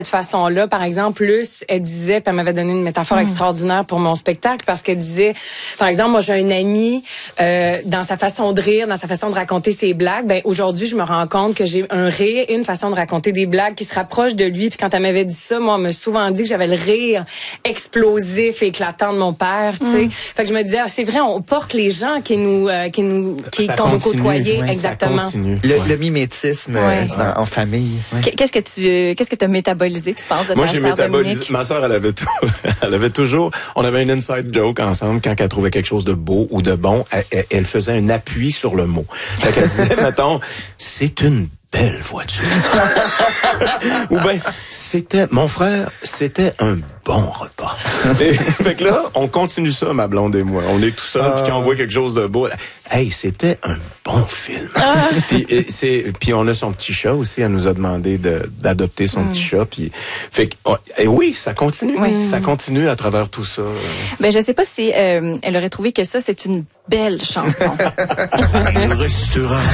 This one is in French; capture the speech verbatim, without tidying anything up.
cette façon-là, par exemple, plus elle disait, puis elle m'avait donné une métaphore mmh. extraordinaire pour mon spectacle, parce qu'elle disait, par exemple, moi j'ai une amie, euh, dans sa façon de rire, dans sa façon de raconter ses blagues, ben aujourd'hui je me rends compte que j'ai un rire et une façon de raconter des blagues qui se rapprochent de lui. Puis quand elle m'avait dit ça, moi on m'a souvent dit que j'avais le rire explosif et éclatant de mon père, tu sais. Mmh. Fait que je me disais, ah, c'est vrai, on porte les gens qui nous, euh, qui nous, qui qu'on veut côtoyer, ouais, exactement. Le, ouais. le mimétisme ouais. dans, en famille. Ouais. Qu'est-ce que tu, qu'est-ce que tu as métabolisé, tu penses, de Moi, ta j'ai sœur métabolisé. Dominique? Ma sœur, elle avait tout. Elle avait toujours. On avait une inside joke ensemble quand elle trouvait quelque chose de beau ou de bon. Elle, elle faisait un appui sur le mot. Fait qu'elle disait, mettons, c'est une belle voiture. Ou ben, c'était, mon frère, c'était un bon repas. Et, fait que là, on continue ça, ma blonde et moi. On est tout seul, puis quand on voit quelque chose de beau, hey, c'était un bon film. puis, et c'est, puis on a son petit chat aussi, elle nous a demandé de, d'adopter son mm. petit chat, puis, fait que, oh, et oui, ça continue, oui. ça continue à travers tout ça. Ben, je sais pas si euh, elle aurait trouvé que ça, c'est une belle chanson. Il restera